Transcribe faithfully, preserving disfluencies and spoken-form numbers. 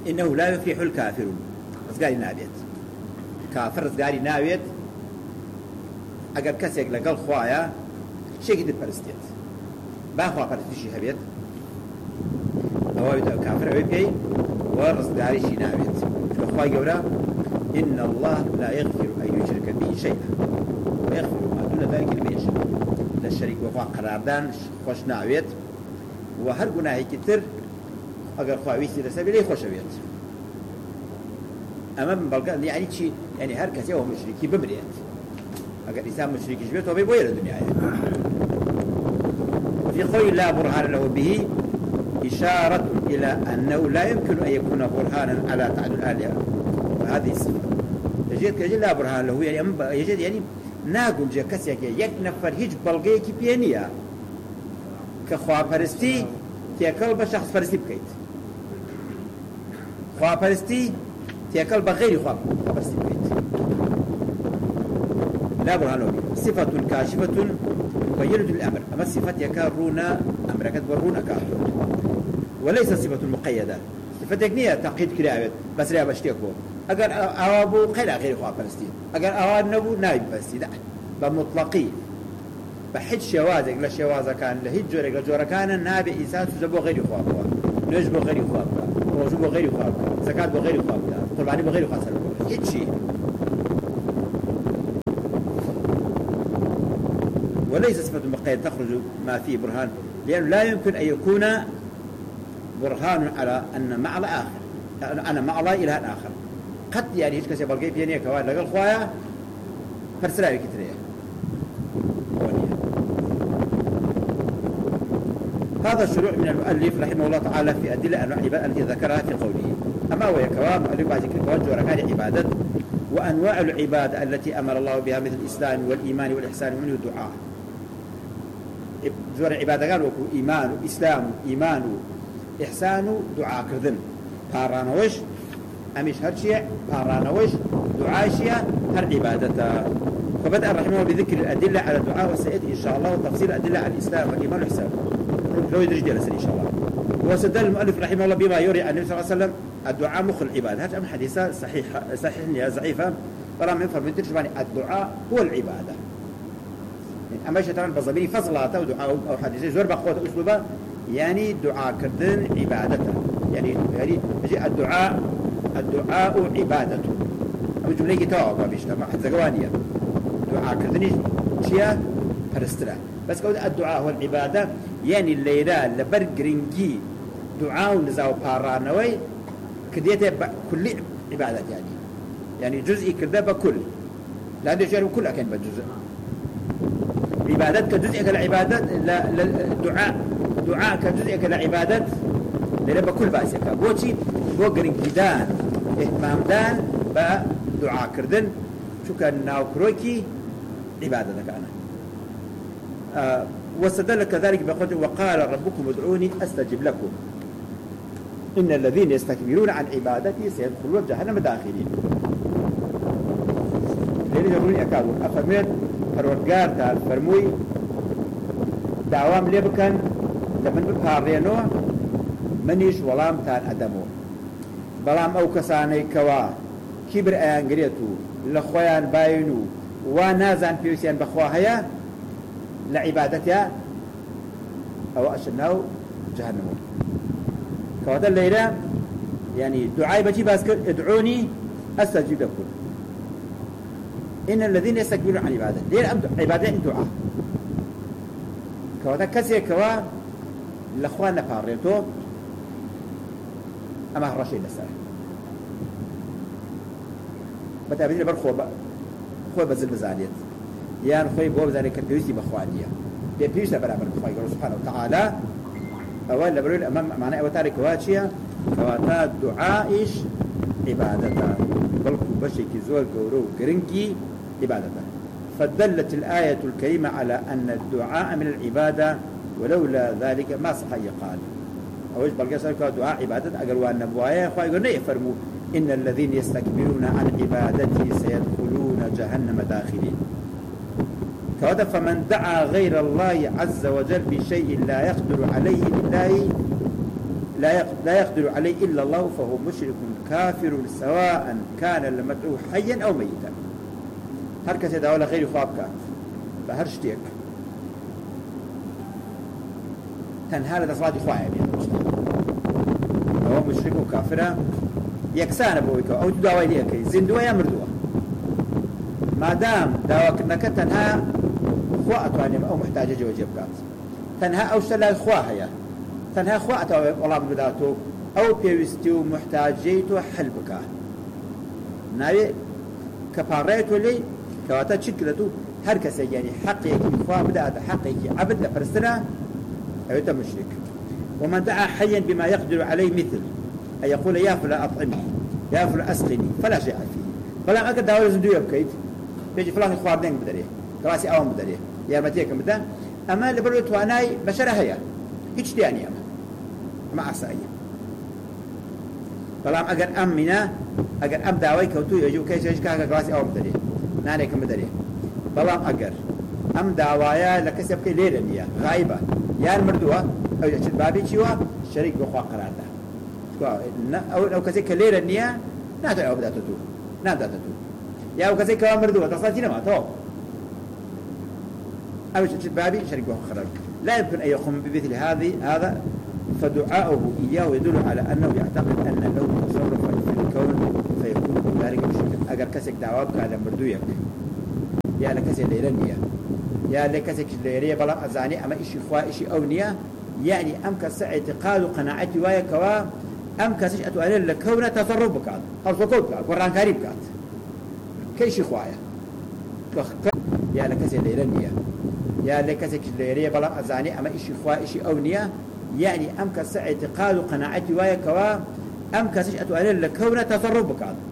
إنه لا يفلح الكافرون رزقاري نابيت كافر رزقاري نابيت أقل كسيك لقل خوايا شيء قد برستيت باخوا برستيشي هبيت أو كافر أبي ورزقاري شي نابيت خوايا قولا إن الله لا يغفر أن يشرك به شيئا ويغفر ما دون ذلك لمن يشاء لا الشريك وقع قراردان خوش نابيت وهر گناهی كتر اگر خواهیستی لسبیلی خوش بید اما من بلقى يعني شيء يعني هر كسي هو مشركي بمريت اگر انسان مشركي شبيت هو بيبوير الدنيا في قول لا برهان له به إشارة إلى أنه لا يمكن أن يكون برهانا على تعدد الآلهة وهذه الصفة يجد كجل لا برهان له يعني يجد يعني ناقل جا كسي يك نفر هيج بلقى كي بيانيا كخوا پرستی تیکل به شخص پرستی بکید خوا پرستی تیکل به غیر خوا پرستی بکید لا برهان له صفة كاشفة مبينة للأمر أما الصفة يكارونا أمر كد برونا كارون وليس صفة مقيدة صفة تكنية تقييد كلامه بس لا بشتكو أجر أوابو خير غير خوا پرستی أجر أواب نبو نايب پرستی ده بمطلقي بحج شوازك لا شوازة كان لهج جورك لجورة كان نابع إنسان تجبو غير خوابه نجبو غير خوابه روجبو غير خوابه زكاة بو غير خوابه قرباني بو غير خوابه هيك شيء وليس صفة مقيد تخرج ما فيه برهان لأنه لا يمكن أن يكون برهان على أن مع الآخر أنا مع الله إله آخر قد يعني هيك كسي بلقي بيني كوان لقى الخوايا فرسلاوي كتريه هذا الشروع من المؤلف رحمه الله تعالى في أدلة أنواع العبادة التي ذكرها في قوله أما هو كوام مؤلف بعد ذكر توجه ركان عبادة وأنواع العبادة التي أمر الله بها مثل الإسلام والإيمان والإحسان ومنه الدعاء زور عبادة قال وكو إيمان إسلام إيمان إحسان دعاء كردن بارانوش أمش هرشيع بارانوش دعاء شيع هر عبادة فبدأ رحمه بذكر الأدلة على الدعاء والسيد إن شاء الله وتفصيل الأدلة على الإسلام والإيمان والإحسان لو يدرج جلسة إن شاء الله وسدل المؤلف رحمه الله بما يوري عن النبي صلى الله عليه وسلم الدعاء مخ العبادة هذا حديثة صحيح صحيح يا ضعيفة فلا من يفهم من ترجمة الدعاء هو العبادة يعني أما شيء ترى بزميني فضلاته ودعاء أو حديثة زور بقوة أسلوبه يعني دعاء كردن عبادته يعني يعني الدعاء الدعاء عبادته أو جملة كتابة بيشتغل حتى جوانية دعاء كردني شيء فرستلا بس قول الدعاء هو العبادة يعني الليلة لبرجرينجي دعاء ونزاو بارانوي كديته كل عبادات يعني يعني جزء كذا بكل لا يجري كل أكن بجزء عبادات كجزء كالعبادات لا الدعاء دعاء كجزء كالعبادات لأن بكل باسك بوشي بوجرين جدان اهتمام دان بدعاء كردن شو كان ناوكروكي عبادة كأنا آه واستدل كذلك بقوله وقال ربكم ادعوني استجب لكم ان الذين يستكبرون عن عبادتي سيدخلون جهنم داخلين لين يقولون يكادوا افرميت پروردگار تعال فرموي دعوام لي بكن لمن بقارينو منيش ولام تان ادمو بلام او كساني كوا كبر ايان غريتو لخويان باينو ونازان بيوسيان بخواهيا لعبادتها أو أشناو جهنم كوهذا الليلة يعني دعاء بجي باسكر ادعوني أستجيب لكم إن الذين يستكبرون عن عبادة ليه عبادة دعاء كوهذا كسي كوا لأخواننا فاريتو أما هرشي لسا بتابعين برخوا خوا بزل بزاليت يعني خوي بوب ذلك بيوسي بخوانية بيوسي برابر بخوانية سبحانه وتعالى أول لبرو الأمام معناه أوتاري كواتشيا كواتا دعائش عبادتا بلكو بشي كزول قورو كرنكي عبادتا فدلت الآية الكريمة على أن الدعاء من العبادة ولولا ذلك ما صح يقال أوش بلقى سألك دعاء عبادة أقلوا أن نبوايا خوي قلنا يفرموا إن الذين يستكبرون عن عبادتي سيدخلون جهنم داخلين كذا فمن دعا غير الله عز وجل بشيء لا يقدر عليه لله لا لا يقدر عليه إلا الله فهو مشرك كافر سواء كان المدعو حيا أو ميتا. هر کسی دا ولا غیر خواب کات به هر شتێک تەنها لە دەسەڵاتی خوایە بێت ئەوە مشرک و کافرە یەکسانە بۆی کە ئەو دوو داوای لێکەی زیندووە یا مردووە مادام داواکردنەکە تەنها خوا ئەتوانێت ئەو محتاجە جێبەجێ بکات تەنها ئەو شتە لای خوا هەیە تەنها خوا ئەتوانێت وەڵام بداتەوە ئەو پێویستی و محتاجەی تۆ حل بکات ناوێ کە پاڕێت تۆ لێی کەواتە چ کرێت و هەر کەسێک یعنی حەقێکی خوا بداتە حەقێکی عەبد لە پەرستنە ئەوێتە مشرک. ومن دعا حيا بما يقدر عليه مثل أن يقول يا فلان أطعمني يا فلان أسقني فلا شيء فيه. بەڵام ئەگەر داوای زیندوویە بکەیت پێی فڵانی خواردنێک بدەرێ کەواسی ئەوم بدەرێ یارمەتیەکەم بدە ئەمە لەبەر توانای بەشەرە هەیە هیچ شتیان نییە ئەمە ئەمە ئاساییە. بەڵام ئەگەر ئەم مینە ئەگەر ئەم داوای کەوتووی ئەجی و کەیسێش کاکە کەواسی ئەوم بدەرێ نانێکم بدەرێ بەڵام ئەگەر ئەم داوایە لە کەسێ بکەی لێرە نییە غایبە یان مردووە ئەو دەچێت بابی چیوە شەریک بەخوا قەراردا ئەو کەسێک کە لێرە نییە ناتوانێت ئەو بداتە تو ناداتە تو یا ئەو کەسێک کەوا مردووە دەسەڵاتی نەماتەوە أو بابي شريك وخرج لا يمكن أن يقوم بمثل هذه هذا فدعاؤه إياه يدل على أنه يعتقد أن له تصرفا في الكون فيكون ذلك مشركا. أجر كسك دعوابك على مردويك يا لكسك ليرنيا يا لكسك ليريا بلا أزاني أما إشي خوا إشي أونيا يعني أم كس اعتقاد قناعتي ويا كوا أم كسش أتوالي لكون تصرفك أو سقوطك قرآن كريم كات كيشي خوايا يا لكسك ليرنيا يا لكسك ليريا بلا أزاني أما إشي خوا إشي أونيا يعني أم كس اعتقاد قناعتي ويا كوا أم كسش أتوالي لكون تصرفك